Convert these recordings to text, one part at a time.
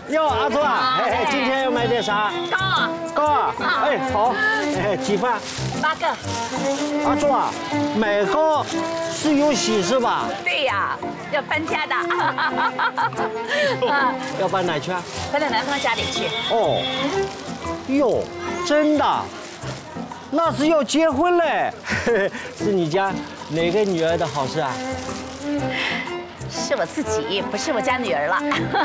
哟，阿朱啊，今天要买点啥？糕啊，好，几份 ？8个。 阿朱啊，买糕是有喜事吧？ 对呀，要搬家的。 要搬哪去啊？ 搬到男方家里去。 哦，哟，真的？那是要结婚嘞？是你家哪个女儿的好事啊？ 是我自己，不是我家女儿了。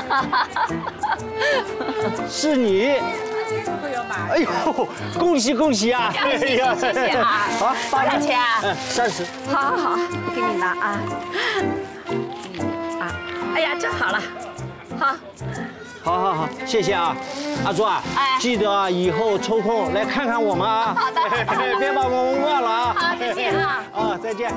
是你。哎呦，恭喜恭喜啊！ 谢谢啊！ 好， 多少钱啊 ？30。 好，给你拿啊。哎呀，真好了，好， 谢谢啊，阿朱啊，记得啊，以后抽空来看看我们啊。 好的， 别把我们忘了啊。 好，再见啊。 再见。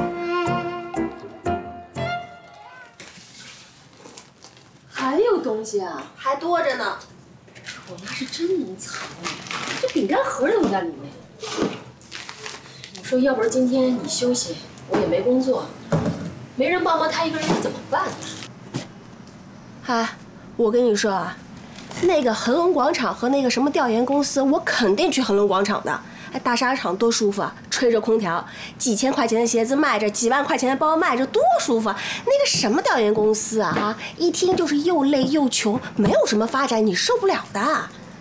还有东西啊？ 还多着呢。 我妈是真能藏啊，这饼干盒都在里面。我说，要不是今天你休息，我也没工作，没人帮忙，她一个人怎么办呢？ 我跟你说啊，那个恒隆广场和那个什么调研公司，我肯定去恒隆广场的。大商场多舒服啊，吹着空调，几千块钱的鞋子卖着，几万块钱的包卖着，多舒服啊！那个什么调研公司啊，一听就是又累又穷，没有什么发展，你受不了的。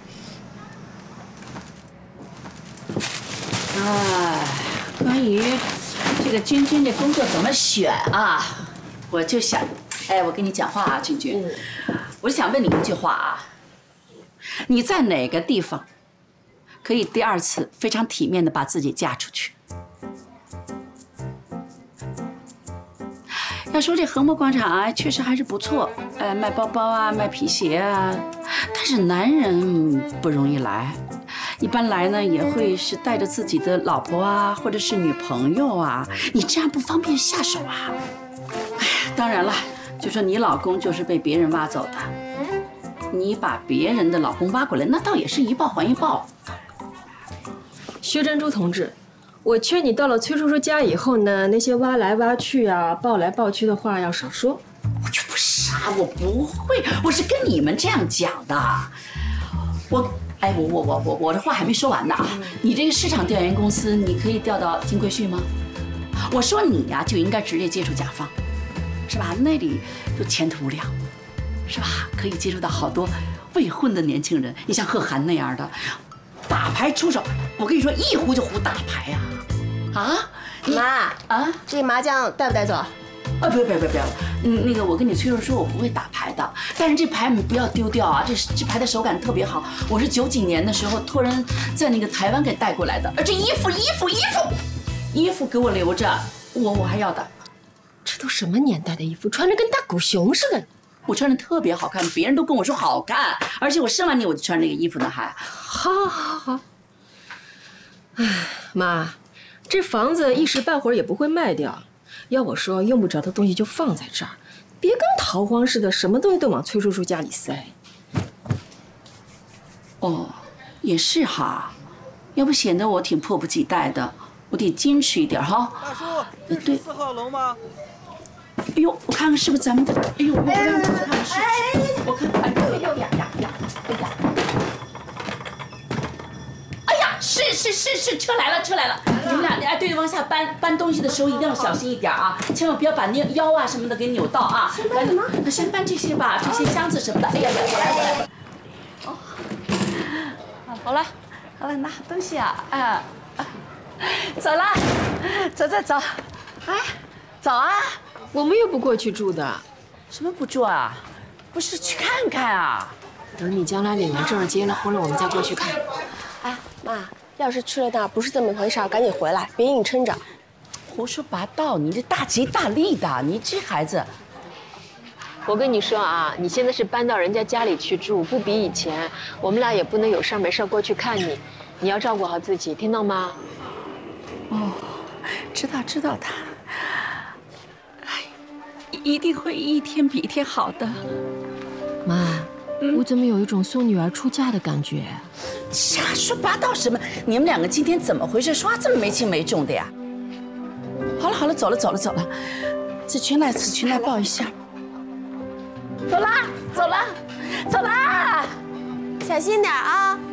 关于这个君君的工作怎么选啊，我就想，我跟你讲话啊，君君，我就想问你一句话啊，你在哪个地方可以第2次非常体面的把自己嫁出去？要说这恒摩广场啊，确实还是不错，卖包包啊，卖皮鞋啊，但是男人不容易来，一般来呢也会是带着自己的老婆啊，或者是女朋友啊，你这样不方便下手啊。当然了，就说你老公就是被别人挖走的，你把别人的老公挖过来，那倒也是一报还一报。 薛珍珠同志，我劝你到了崔叔叔家以后呢，那些挖来挖去啊、抱来抱去的话要少说。 我就不傻，我不会，我是跟你们这样讲的。我的话还没说完呢啊！你这个市场调研公司，你可以调到金龟婿吗？我说你呀，就应该直接接触甲方，是吧？那里有前途无量，是吧？可以接触到好多未婚的年轻人，你像贺涵那样的。打牌出手，我跟你说，一胡就胡大牌呀！ 妈这麻将带不带走？ 不要，那个我跟你崔叔说，我不会打牌的，但是这牌你不要丢掉啊，这牌的手感特别好，我是90几年的时候托人在那个台湾给带过来的，而这衣服给我留着，我还要的。 这都什么年代的衣服，穿着跟大狗熊似的。 我穿着特别好看，别人都跟我说好看，而且我生完你我就穿这个衣服呢，还。 好。哎，妈，这房子一时半会儿也不会卖掉。要我说，用不着的东西就放在这儿，别跟逃荒似的，什么东西都往崔叔叔家里塞。 也是哈，要不显得我挺迫不及待的，我得矜持一点哈。 大叔，这是4号楼吗？ 哎呦，我看看是不是咱们的？哎呦，我让你看是，我看看，哎呀，是，车来了，你们俩对，往下搬东西的时候一定要小心一点啊，千万不要把那腰啊什么的给扭到啊。 先搬什么？ 先搬这些吧，这些箱子什么的。哎呀，我来。好了，拿东西啊，走了，走，走啊。 我们又不过去住的。 什么不住啊？不是去看看啊？ 等你将来领了证结了婚了，我们再过去看。 妈，要是去了那儿不是这么回事儿，赶紧回来，别硬撑着。 胡说八道！你这大吉大利的，你这孩子。 我跟你说啊，你现在是搬到人家家里去住，不比以前。我们俩也不能有事没事过去看你，你要照顾好自己，听到吗？ 知道他。一定会一天比一天好的。 妈，我怎么有一种送女儿出嫁的感觉？ 瞎说八道什么？你们两个今天怎么回事？说话这么没轻没重的呀？好了，走了。此裙来抱一下。走了。 走啦，小心点啊。